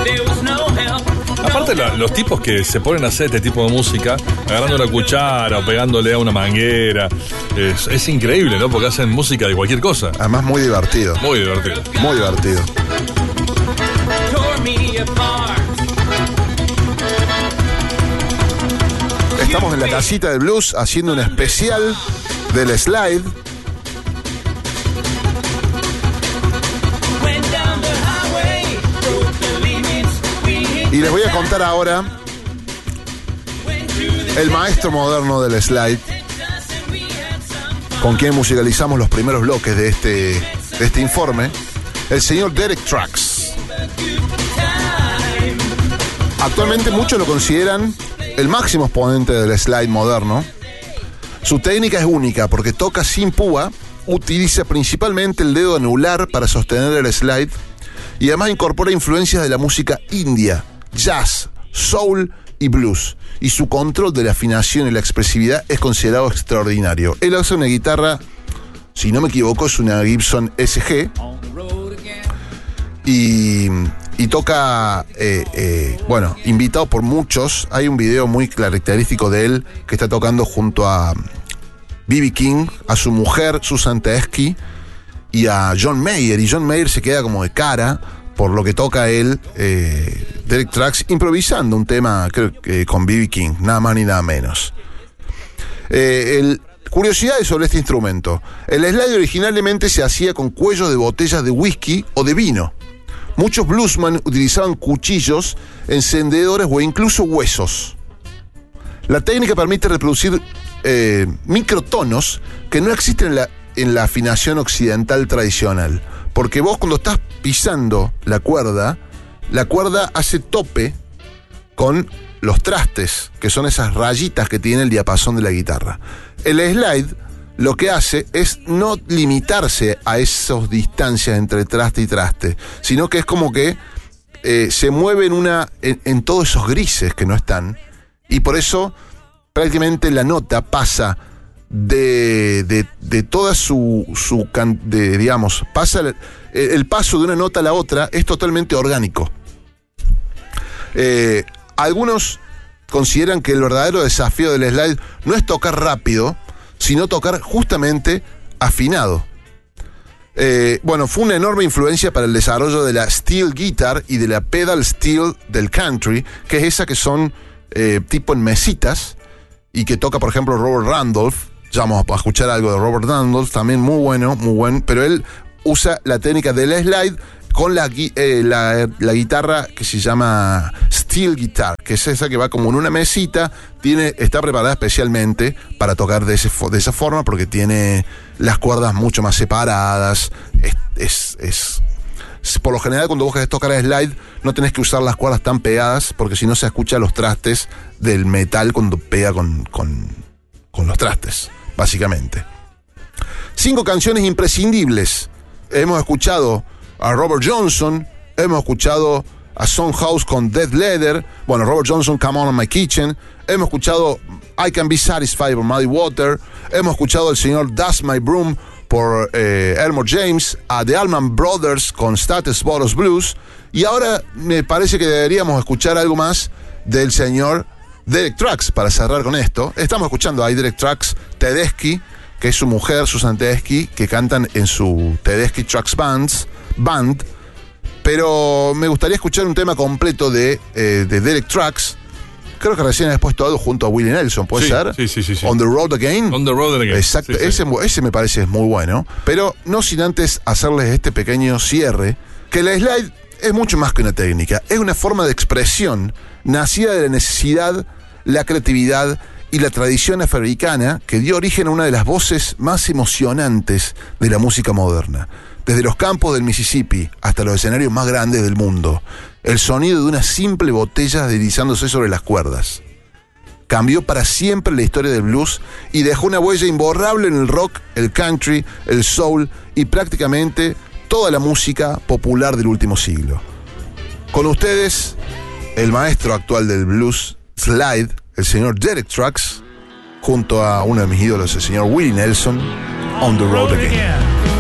Aparte los tipos que se ponen a hacer este tipo de música, agarrando una cuchara o pegándole a una manguera, es increíble, ¿no? Porque hacen música de cualquier cosa. Además muy divertido. Muy divertido. Muy divertido. Estamos en la casita del blues haciendo un especial del slide. Y les voy a contar ahora el maestro moderno del slide, con quien musicalizamos los primeros bloques de este informe, el señor Derek Trucks. Actualmente muchos lo consideran el máximo exponente del slide moderno. Su técnica es única porque toca sin púa, utiliza principalmente el dedo anular para sostener el slide y además incorpora influencias de la música india, jazz, soul y blues. Y su control de la afinación y la expresividad es considerado extraordinario. Él hace una guitarra, si no me equivoco, es una Gibson SG. Y toca, bueno, invitado por muchos. Hay un video muy característico de él que está tocando junto a B.B. King, a su mujer Susan Tedeschi y a John Mayer. Y John Mayer se queda como de cara por lo que toca él, Derek Trucks, improvisando un tema, creo que con B.B. King, nada más ni nada menos. Curiosidades sobre este instrumento. El slide originalmente se hacía con cuellos de botellas de whisky o de vino. Muchos bluesmen utilizaban cuchillos, encendedores o incluso huesos. La técnica permite reproducir microtonos que no existen en la afinación occidental tradicional. Porque vos cuando estás pisando la cuerda hace tope con los trastes, que son esas rayitas que tiene el diapasón de la guitarra. El slide lo que hace es no limitarse a esas distancias entre traste y traste, sino que es como que se mueve en todos esos grises que no están, y por eso prácticamente la nota pasa de toda digamos, pasa el paso de una nota a la otra es totalmente orgánico. Algunos consideran que el verdadero desafío del slide no es tocar rápido, sino tocar justamente afinado. Bueno, fue una enorme influencia para el desarrollo de la steel guitar y de la pedal steel del country, que es esa que son tipo en mesitas, y que toca, por ejemplo, Robert Randolph. Ya vamos a escuchar algo de Robert Randolph, también muy bueno, pero él usa la técnica del slide con la guitarra que se llama steel guitar, que es esa que va como en una mesita, está preparada especialmente para tocar de esa forma, porque tiene las cuerdas mucho más separadas. Por lo general, cuando vos querés tocar slide, no tenés que usar las cuerdas tan pegadas, porque si no se escucha los trastes del metal cuando pega con los trastes, básicamente. 5 canciones imprescindibles. Hemos escuchado a Robert Johnson, hemos escuchado a Son House con Dead Leather, bueno, Robert Johnson, Come On My Kitchen, hemos escuchado I Can Be Satisfied por Muddy Water, hemos escuchado al señor Dust My Broom por Elmore James, a The Allman Brothers con Status Bottles Blues, y ahora me parece que deberíamos escuchar algo más del señor Derek Trucks para cerrar con esto. Estamos escuchando a Derek Trucks Tedeschi, que es su mujer, Susan Tedeschi, que cantan en su Tedeschi Trucks Band, pero me gustaría escuchar un tema completo de Derek Trucks. Creo que recién has puesto algo junto a Willie Nelson, ¿puede ser? Sí. On the Road Again. On the Road Again. Exacto, sí. Ese me parece muy bueno, pero no sin antes hacerles este pequeño cierre, que el slide es mucho más que una técnica, es una forma de expresión nacida de la necesidad, la creatividad y la tradición afroamericana que dio origen a una de las voces más emocionantes de la música moderna. Desde los campos del Mississippi hasta los escenarios más grandes del mundo, el sonido de una simple botella deslizándose sobre las cuerdas cambió para siempre la historia del blues y dejó una huella imborrable en el rock, el country, el soul y prácticamente toda la música popular del último siglo. Con ustedes, el maestro actual del blues slide, el señor Derek Trucks, junto a uno de mis ídolos, el señor Willie Nelson, On the Road Again.